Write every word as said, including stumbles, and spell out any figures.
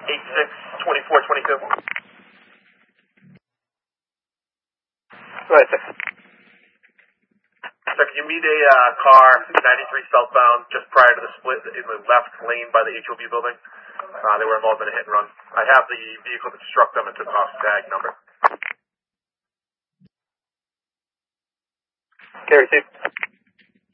eight six, twenty-four twenty-two. Go ahead, sir. So can you meet a uh, car, ninety-three southbound, just prior to the split in the left lane by the H O B building? Uh, they were involved in a hit and run. I have the vehicle that struck them and took off tag number. Okay, received.